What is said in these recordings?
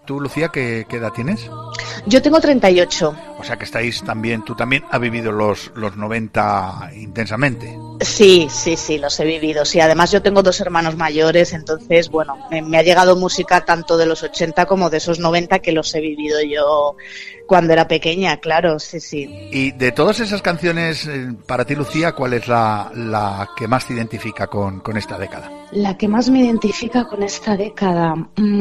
¿Tú, Lucía, qué edad tienes? Yo tengo 38. O sea que tú también has vivido los 90 intensamente. Sí, los he vivido. Sí, además yo tengo 2 hermanos mayores, entonces, bueno, me ha llegado música tanto de los 80 como de esos 90 que los he vivido yo cuando era pequeña, claro, sí. Y de todas esas canciones, para ti, Lucía, ¿cuál es la que más te identifica con esta década? La que más me identifica con esta década.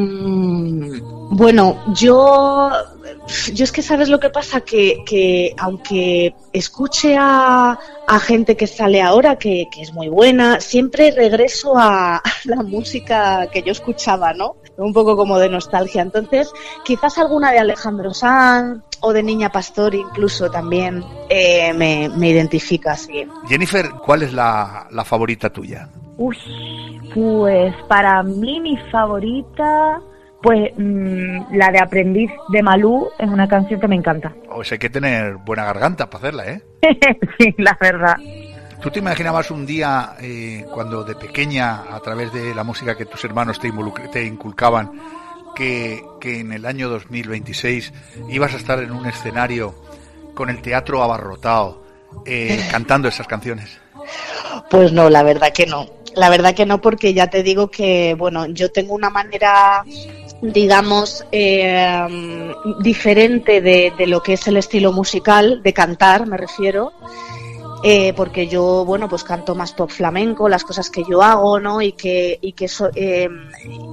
Bueno, yo es que sabes lo que pasa, que aunque escuche a gente que sale ahora, que es muy buena, siempre regreso a la música que yo escuchaba, ¿no? Un poco como de nostalgia. Entonces, quizás alguna de Alejandro Sanz o de Niña Pastor incluso también me identifica, sí. Jennifer, ¿cuál es la favorita tuya? Uy, pues para mí mi favorita, pues la de Aprendiz de Malú es una canción que me encanta. O sea, hay que tener buena garganta para hacerla, ¿eh? Sí, la verdad. ¿Tú te imaginabas un día, cuando de pequeña, a través de la música que tus hermanos te inculcaban, que en el año 2026 ibas a estar en un escenario con el teatro abarrotado, cantando esas canciones? Pues no, la verdad que no. La verdad que no, porque ya te digo que, bueno, yo tengo una manera, digamos, diferente de lo que es el estilo musical, de cantar, me refiero, porque yo, bueno, pues canto más pop flamenco, las cosas que yo hago, ¿no?